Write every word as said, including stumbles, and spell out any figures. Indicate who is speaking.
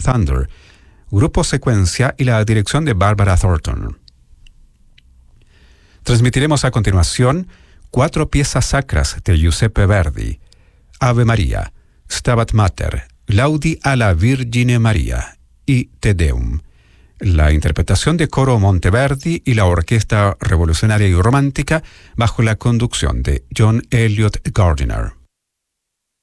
Speaker 1: Thunder, grupo secuencia y la dirección de Barbara Thornton. Transmitiremos a continuación cuatro piezas sacras de Giuseppe Verdi: Ave María, Stabat Mater, Laudi alla Virgine Maria y Te Deum. La interpretación de Coro Monteverdi y la Orquesta Revolucionaria y Romántica bajo la conducción de John Elliott Gardiner.